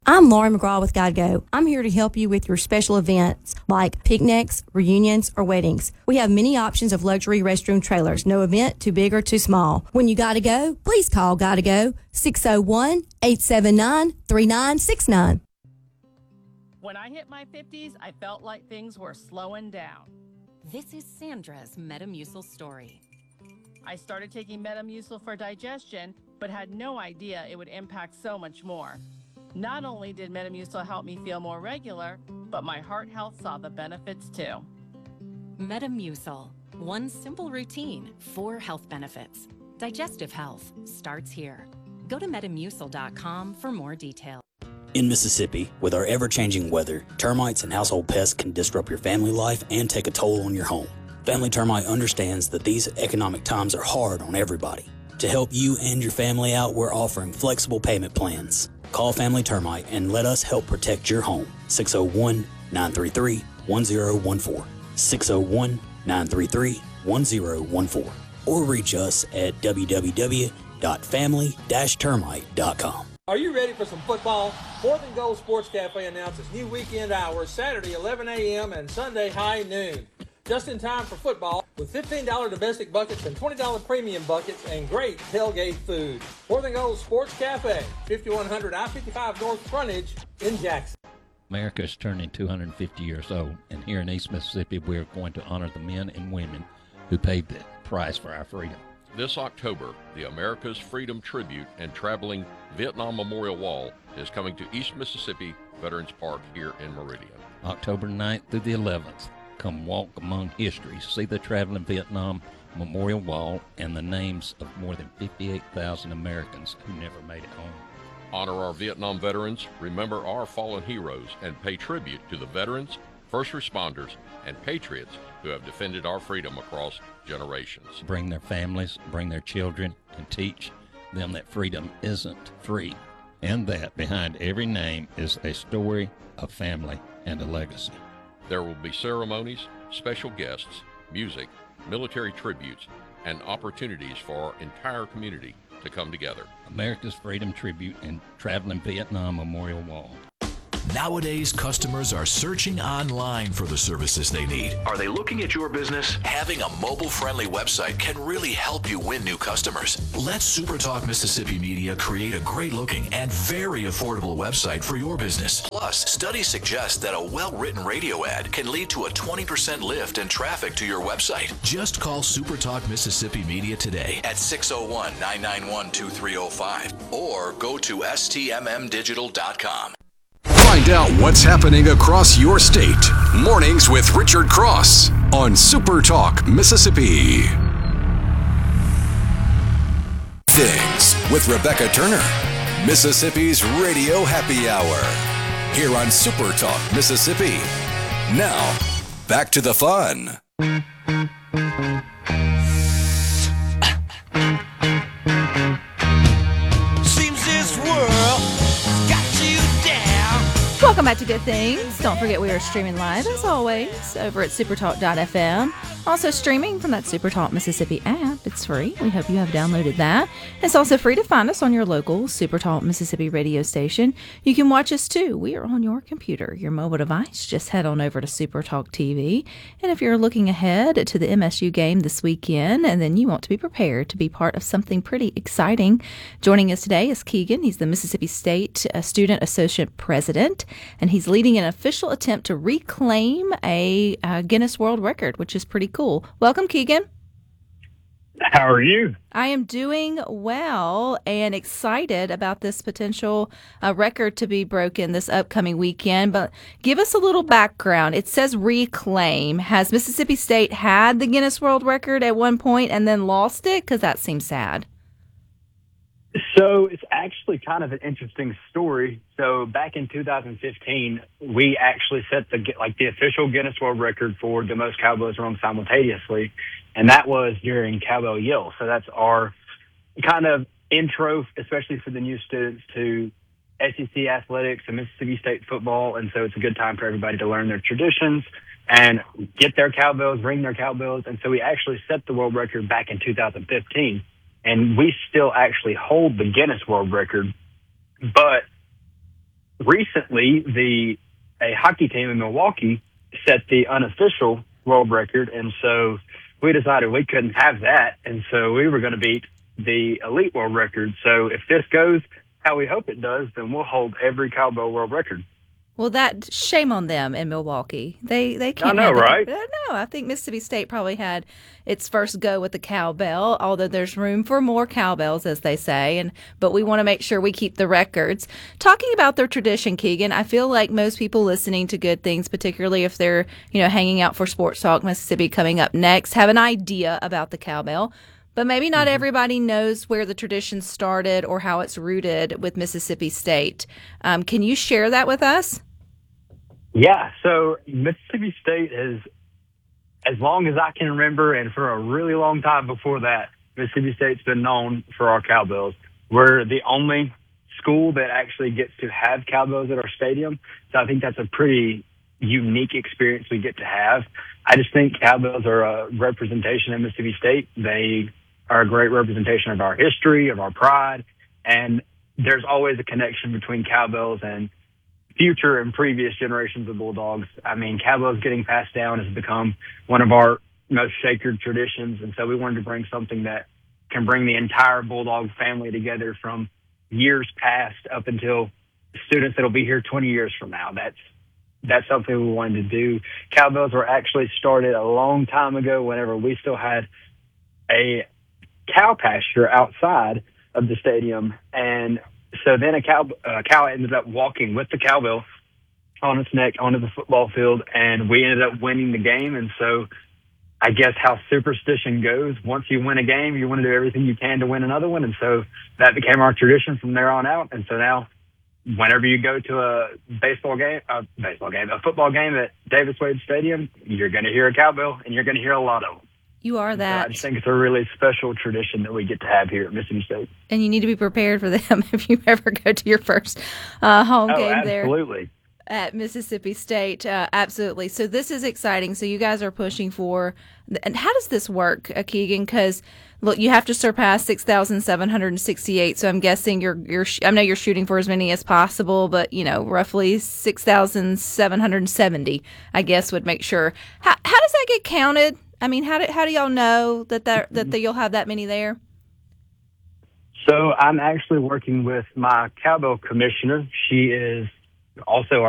I'm Lauren McGraw with GuideGo. I'm here to help you with your special events like picnics, reunions, or weddings. We have many options of luxury restroom trailers. No event too big or too small. When you gotta go, please call GuideGo 601-879-3969. When I hit my 50s, I felt like things were slowing down. This is Sandra's Metamucil story. I started taking Metamucil for digestion, but had no idea it would impact so much more. Not only did Metamucil help me feel more regular, but my heart health saw the benefits too. Metamucil. One simple routine, 4 health benefits. Digestive health starts here. Go to metamucil.com for more details. In Mississippi, with our ever-changing weather, termites and household pests can disrupt your family life and take a toll on your home. Family Termite understands that these economic times are hard on everybody. To help you and your family out, we're offering flexible payment plans. Call Family Termite and let us help protect your home. 601-933-1014. 601-933-1014. Or reach us at www.family-termite.com. Are you ready for some football? More Than Gold Sports Cafe announces new weekend hours, Saturday 11 a.m. and Sunday high noon. Just in time for football with $15 domestic buckets and $20 premium buckets and great tailgate food. More Than Gold Sports Cafe, 5100 I-55 North Frontage in Jackson. America is turning 250 years old, and here in East Mississippi, we are going to honor the men and women who paid the price for our freedom. This October, the America's Freedom Tribute and Traveling Vietnam Memorial Wall is coming to East Mississippi Veterans Park here in Meridian. October 9th through the 11th. Come walk among history, see the Traveling Vietnam Memorial Wall and the names of more than 58,000 Americans who never made it home. Honor our Vietnam veterans, remember our fallen heroes, and pay tribute to the veterans, first responders, and patriots who have defended our freedom across generations. Bring their families, bring their children, and teach them that freedom isn't free, and that behind every name is a story, a family, and a legacy. There will be ceremonies, special guests, music, military tributes, and opportunities for our entire community to come together. America's Freedom Tribute and Traveling Vietnam Memorial Wall. Nowadays, customers are searching online for the services they need. Are they looking at your business? Having a mobile-friendly website can really help you win new customers. Let SuperTalk Mississippi Media create a great-looking and very affordable website for your business. Plus, studies suggest that a well-written radio ad can lead to a 20% lift in traffic to your website. Just call SuperTalk Mississippi Media today at 601-991-2305 or go to stmmdigital.com. Find out what's happening across your state. Mornings with Richard Cross on Super Talk Mississippi. Things with Rebecca Turner, Mississippi's Radio Happy Hour. Here on Super Talk Mississippi. Now, back to the fun. Welcome back to Good Things. Don't forget we are streaming live, as always, over at supertalk.fm. Also streaming from that Supertalk Mississippi app. It's free. We hope you have downloaded that. It's also free to find us on your local Supertalk Mississippi radio station. You can watch us, too. We are on your computer, your mobile device. Just head on over to Supertalk TV. And if you're looking ahead to the MSU game this weekend, and then you want to be prepared to be part of something pretty exciting, joining us today is Keegan. He's the Mississippi State Student Associate President, and he's leading an official attempt to reclaim a Guinness World Record, which is pretty cool. Welcome, Keegan. How are you? I am doing well and excited about this potential record to be broken this upcoming weekend. But give us a little background. It says reclaim. Has Mississippi State had the Guinness World Record at one point and then lost it? Because that seems sad. So it's actually kind of an interesting story. So back in 2015, we actually set the official Guinness World Record for the most cowbells rung simultaneously, and that was during Cowbell Yell. So that's our kind of intro, especially for the new students, to SEC athletics and Mississippi State football. And so it's a good time for everybody to learn their traditions and get their cowbells, ring their cowbells. And so we actually set the world record back in 2015. And we still actually hold the Guinness World Record, but recently, a hockey team in Milwaukee set the unofficial world record, and so we decided we couldn't have that, and so we were going to beat the elite world record. So if this goes how we hope it does, then we'll hold every cowbell world record. Well, that shame on them in Milwaukee. They can't. I know, right? I know. I think Mississippi State probably had its first go with the cowbell, although there's room for more cowbells, as they say. But we want to make sure we keep the records. Talking about their tradition, Keegan, I feel like most people listening to Good Things, particularly if they're hanging out for Sports Talk Mississippi coming up next, have an idea about the cowbell. But maybe not everybody knows where the tradition started or how it's rooted with Mississippi State. Can you share that with us? Yeah, so Mississippi State has, as long as I can remember, and for a really long time before that, Mississippi State's been known for our cowbells. We're the only school that actually gets to have cowbells at our stadium, so I think that's a pretty unique experience we get to have. I just think cowbells are a representation of Mississippi State. They are a great representation of our history, of our pride, and there's always a connection between cowbells and future and previous generations of Bulldogs. I mean, cowbells getting passed down has become one of our most sacred traditions, and so we wanted to bring something that can bring the entire Bulldog family together from years past up until students that'll be here 20 years from now. That's something we wanted to do. Cowbells were actually started a long time ago whenever we still had a cow pasture outside of the stadium. And so then a cow ended up walking with the cowbell on its neck onto the football field, and we ended up winning the game. And so I guess how superstition goes, once you win a game, you want to do everything you can to win another one. And so that became our tradition from there on out. And so now whenever you go to a football game at Davis Wade Stadium, you're going to hear a cowbell, and you're going to hear a lot of them. You are that. So I just think it's a really special tradition that we get to have here at Mississippi State. And you need to be prepared for them if you ever go to your first home game there. Absolutely. At Mississippi State. Absolutely. So this is exciting. So you guys are pushing for, and how does this work, Keegan? Because look, you have to surpass 6,768. So I'm guessing I know you're shooting for as many as possible, but roughly 6,770, I guess, would make sure. How does that get counted? I mean, how do y'all know that you'll have that many there? So I'm actually working with my cowbell commissioner. She is also